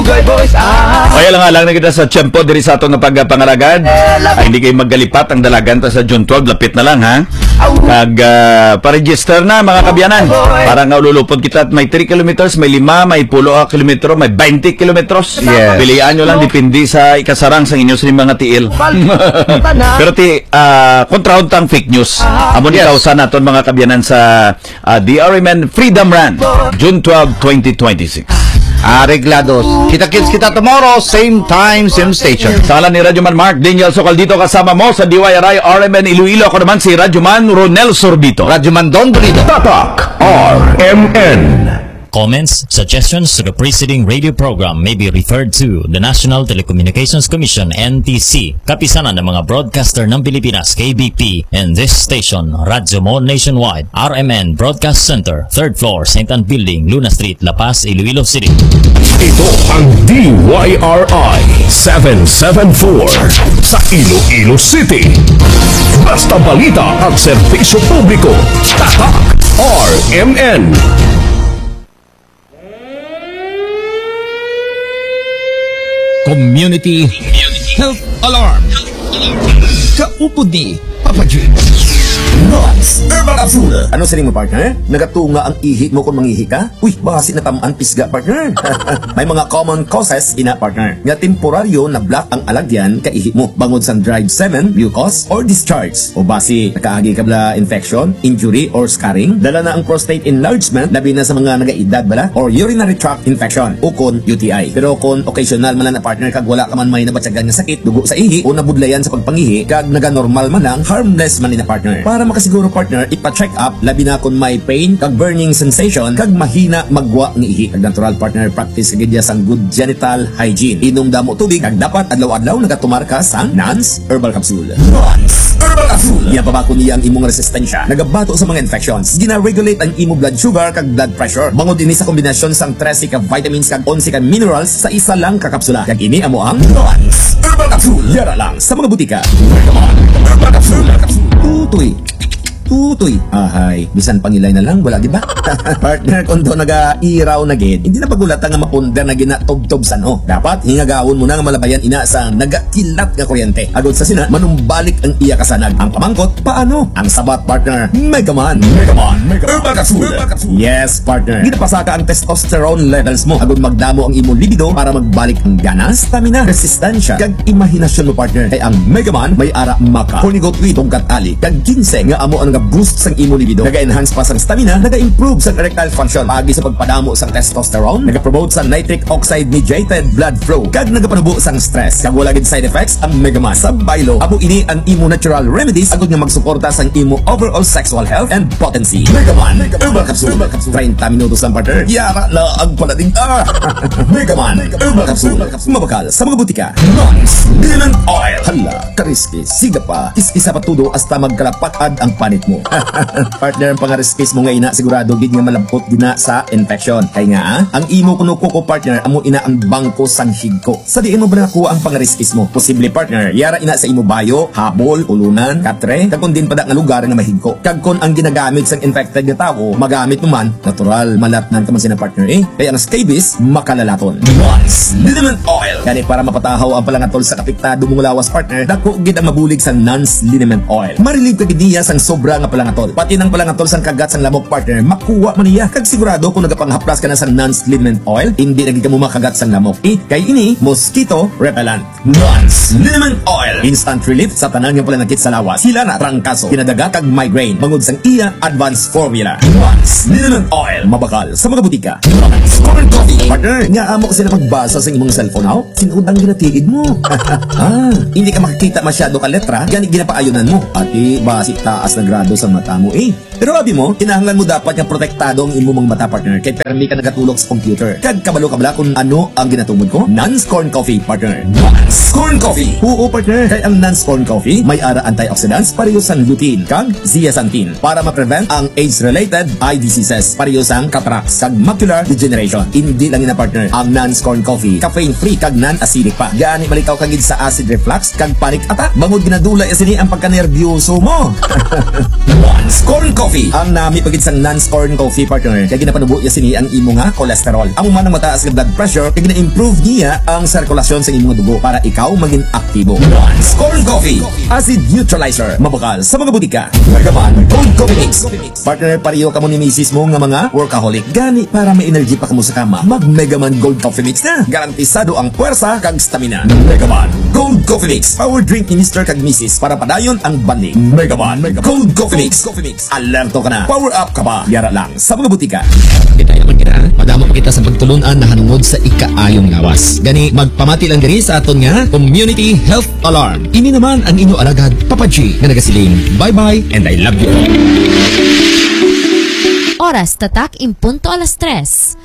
Sugar boys, Kaya lang na kita sa tiyempo diri sa atong pagpangalagad. Ay, hindi kayo maggalipat ang dalagan ta sa June 12. Lapit na lang, ha? Kag pa-register na, mga kabyanan. Para nga ululupod kita at may 3 kilometers, may 5, may 10 kilometro, may 20 kilometros. Yes. Pilihan nyo lang, depende sa ikasarang sa inyo sa mga tiil. Pero kontrahon fake news. Amon yes. Kausan naton mga kabyanan sa DRMN Freedom Run, June 12, 2026. Arreglados. Kita-kits kita tomorrow, same time, same station. Sa ngalan ni Radyoman Mark Daniel Sokal dito kasama mo sa DYRI RMN Iloilo. Ako naman si Radyoman Ronel Sorbito. Radyoman Don Bonito. Tatak RMN. Comments, suggestions to the preceding radio program may be referred to the National Telecommunications Commission NTC, kapisanan ng mga broadcaster ng Pilipinas KBP, and this station, Radyo Mo Nationwide, RMN Broadcast Center, 3rd floor, St. Anne Building, Luna Street, La Paz, Iloilo City. Ito ang DYRI 774 sa Iloilo City. Basta balita at serbisyo publiko. Tatak RMN. Community Health Alarm. Kaupod ni Papa James. Nox Herbal Capsule. Ano sa mo, partner? Nagatunga ang ihi mo kung mangihi ka? Uy, basi na tamaan pisga, partner. May mga common causes ina, partner. Nga temporaryo na block ang alagyan ka ihi mo. Bangod sa drive 7, mucus, or discharge. O basi, nakaagi ka bala infection, injury, or scarring. Dala na ang prostate enlargement, labi na sa mga nagaedad bala, or urinary tract infection, o kon UTI. Pero kung occasional man na partner, kag wala ka man may nabatsagan nga sakit, dugo sa ihi, o nabudlayan sa pagpangihi, kag naga-normal man lang, harmless man na partner. Para makasiguro partner, ipa-check up labi na kung may pain, kag burning sensation, kag mahina magwa ng ihi. Kag natural partner practice kagidya sang good genital hygiene. Inom damo tubig, kag dapat adlaw-adlaw nagatumar ka sang Nance Herbal Capsule. Nance Herbal Capsule. Yan pabako niya ang imong resistensya. Nagabato sa mga infections. Gina-regulate ang imong blood sugar kag blood pressure. Bangod ini sa kombinasyon sang 13 ka vitamins kag 11 ka minerals sa isa lang ka kapsula. Kag ini amo ang Nance Herbal Capsule. Yara lang sa mga butika. Herbal Capsule. Tutoy. Ahay, bisan pangilay na lang, wala diba? Partner, kung doon nag-iiraw na gid, hindi na pagulat nga mapundar na ginatob-tob sano. Dapat hingagawon mo na nga malabayan ina sa nagakilat nga kuryente. Agod sa sina, manumbalik ang iya kasanag. Ang pamangkot, paano? Ang sabat, partner, Megaman. Herbal Capsule. Yes, partner. Ginapasaka ang testosterone levels mo. Agod magdamo ang imong libido para magbalik ang gana, stamina, resistensya, kag imahinasyon mo, partner. Kay ang Megaman may ara maka. Kunigot wi tongkat ali, kag ginseng nga amo ang boost sang imo libido, naga-enhance pa sang stamina, naga-improve sang erectile function, pagi sa pagpadamo sang testosterone, naga-promote sang nitric oxide mediated blood flow, kag nagapanubo sang stress. Kag wala gid side effects ang Megaman. Sa Bilo, amo ini ang imo natural remedies agud nga magsuporta sang imo overall sexual health and potency. Megaman Herbal Capsule. 30 minutos lang, partner. Yara na ang palating Megaman Herbal Capsule. Mabakal sa mga butika. Nance Lemon Oil. Hala, kariskis. Siga pa. Is-isa pa tudo hasta magkalapatad ang panit mo. Partner, ang pangariskis mo nga ina, sigurado gid nga malabot gina sa infection. Kay nga, ang imo kuno ko partner, amo ina ang bangko sang higko. Sa diin mo ba nakuha ang pangariskis mo? Posible, partner, yara ina sa imo bayo, habol, ulunan, katre, kag kun din pada nga lugar nga mahigko. Kag kun ang ginagamit sang infected nga tao, magamit mo man, natural, malatnan ka man sina, partner Kaya ang scabies, makalalaton. Nance Lemon Oil. Kani para mapatahaw ang palangatol sa apektado mong lawas, partner, dako gid ang mabulig sa Nance Lemon Oil. Marilig ka gid niya sang sobra nga palangatol. Pati ng palangatol sang kagat sang lamok, partner, makuha man niya. Kag sigurado kung nagapanghaplas ka na sang Nance Lemon Oil, hindi lagi ka mo makagat sang lamok. Kay ini, mosquito repellent. Nance Lemon Oil. Instant relief sa tanan nga palanakit sa lawas. Hila na trangkaso, kinadaga kag migraine. Bangod sang iya advanced formula. Nance Lemon Oil. Mabakal sa mga butika. Nance Corn Coffee. Partner, nga amo kasi na pagbasa sa imong cellphone now, sinudang ginatiid mo. Hindi ka makikita masyado ka letra, gani ginapaayunan mo. Ati, basi taas na grado sa mata mo Pero abi mo, kinahanglan mo dapat nga protektado ang imo mga mata, partner, kay permi ka nagatulog sa computer. Kag kabalo ka bala kung ano ang ginatumod ko? Nance Corn Coffee, partner. Nance Corn Coffee. Oo, partner, kay ang Nance Corn Coffee may ara antioxidants pareho sang lutein kag zeaxanthin para ma-prevent ang age-related eye diseases, pareho sang cataracts kag macular degeneration. Hindi lang ina, partner, ang Nance Corn Coffee, caffeine-free kag non-acidic pa. Gani balikaw kagid sa acid reflux kag panic attack. Bangod ginadula isini ang pagkanerbyoso mo. Nance Corn Coffee. Ang nami pagit sang Nance Corn Coffee, partner, kaya ginapanubo niya sini ang imo nga kolesterol. Ang manang mataas nga blood pressure, kaya gina-improve niya ang sirkulasyon sa imo nga dugo para ikaw maging aktibo. Nance Corn Coffee, acid neutralizer, mabukal sa mga butika. Megaman Gold Coffee Mix. Partner, pariyo ka mo ni misis mo nga mga workaholic. Gani para may energy pa kamo sa kama, mag Megaman Gold Coffee Mix na. Garantisado ang puwersa kag stamina. Megaman Gold Coffee Mix, power drink ni Mr. kag Mrs. para padayon ang banding. Megaman Gold Coffee Mix. Alerto ka na. Power up ka ba? Yara lang sa mga butika. Kita naman kita, madamo kita sa pagtulunan na hanungod sa ikaayong lawas. Gani, magpamati lang diri sa aton nga Community Health Alarm. Ini naman ang inyo alagad, Papa G, nga nagasiling, bye-bye and I love you. Oras tatak impunto alas 3.